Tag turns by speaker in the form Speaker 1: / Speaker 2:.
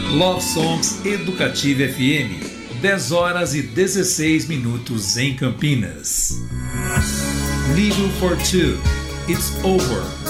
Speaker 1: Love Songs Educativa FM, 10 horas e 16 minutos em Campinas. Legal for Two, It's Over.